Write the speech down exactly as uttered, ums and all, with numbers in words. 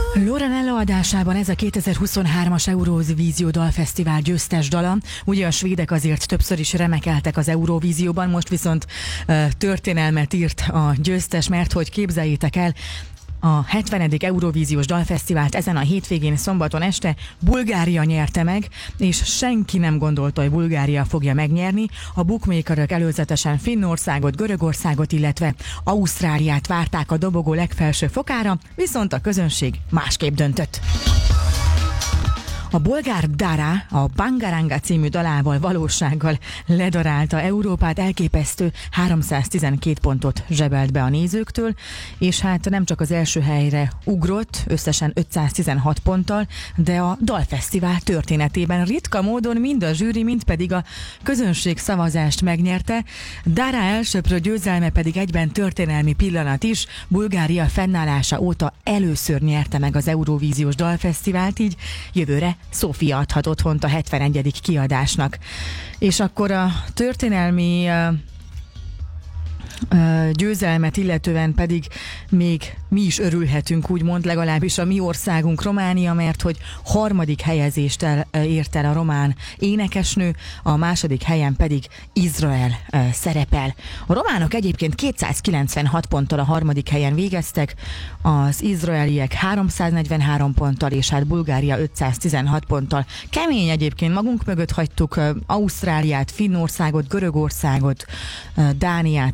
Loren előadásában ez a kétezer-huszonhármas Eurovízió Dalfesztivál győztes dala. Ugye a svédek azért többször is remekeltek az Eurovízióban, most viszont uh, történelmet írt a győztes, mert hogy képzeljétek el, a hetvenedik Eurovíziós Dalfesztivált ezen a hétvégén szombaton este Bulgária nyerte meg, és senki nem gondolta, hogy Bulgária fogja megnyerni. A bookmakerök előzetesen Finnországot, Görögországot, illetve Ausztráliát várták a dobogó legfelső fokára, viszont a közönség másképp döntött. A bolgár Dara a Bangaranga című dalával valósággal ledarálta Európát, elképesztő háromszáztizenkét pontot zsebelt be a nézőktől, és hát nem csak az első helyre ugrott, összesen ötszáztizenhat ponttal, de a dalfesztivál történetében ritka módon mind a zsűri, mind pedig a közönség szavazást megnyerte. Dara elsöprő győzelme pedig egyben történelmi pillanat is. Bulgária fennállása óta először nyerte meg az Eurovíziós Dalfesztivált, így jövőre Szófia adhat otthont a hetvenegyedik kiadásnak. És akkor a történelmi uh, uh, győzelmet illetően pedig még mi is örülhetünk, úgymond, legalábbis a mi országunk, Románia, mert hogy harmadik helyezést el, ért el a román énekesnő, a második helyen pedig Izrael uh, szerepel. A románok egyébként kétszázkilencvenhat ponttal a harmadik helyen végeztek, az izraeliek háromszáznegyvenhárom ponttal, és hát Bulgária ötszáztizenhat ponttal. Kemény egyébként, magunk mögött hagytuk uh, Ausztráliát, Finnországot, Görögországot, uh, Dániát,